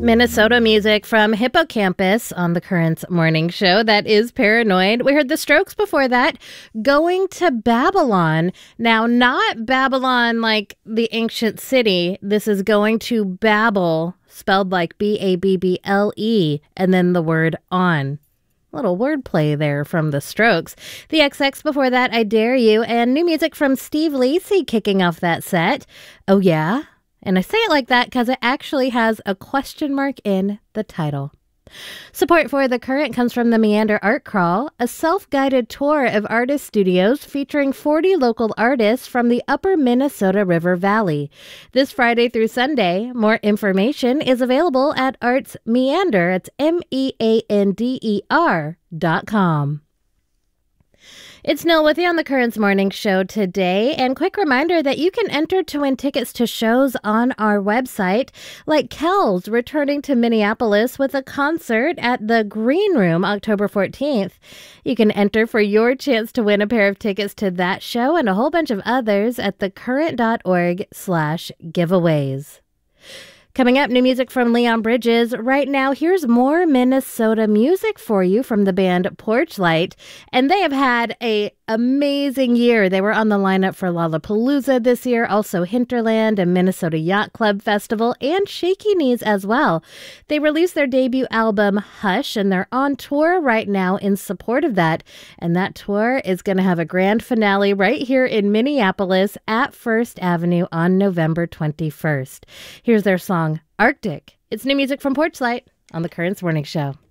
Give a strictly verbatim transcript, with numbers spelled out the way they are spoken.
Minnesota music from Hippocampus on the Currents morning show. That is Paranoid. We heard the Strokes before that. Going to Babylon. Now, not Babylon like the ancient city. This is going to Babel, spelled like B A B B L E, and then the word on. Little wordplay there from the Strokes. The X X before that, I Dare You, and new music from Steve Lacy kicking off that set. Oh yeah? And I say it like that because it actually has a question mark in the title. Support for The Current comes from the Meander Art Crawl, a self-guided tour of artist studios featuring forty local artists from the upper Minnesota River Valley. This Friday through Sunday. More information is available at Arts Meander. It's M E A N D E R dot com. It's Nil with you on the Currents Morning Show today, and quick reminder that you can enter to win tickets to shows on our website, like Kells returning to Minneapolis with a concert at the Green Room October fourteenth. You can enter for your chance to win a pair of tickets to that show and a whole bunch of others at thecurrent.org slash giveaways. Coming up, new music from Leon Bridges. Right now, here's more Minnesota music for you from the band Porchlight. And they have had a amazing year. They were on the lineup for Lollapalooza this year, also Hinterland and Minnesota Yacht Club Festival, and Shaky Knees as well. They released their debut album, Hush, and they're on tour right now in support of that. And that tour is going to have a grand finale right here in Minneapolis at First Avenue on November twenty-first. Here's their song, Arctic. It's new music from Porchlight on the Currents Morning Show.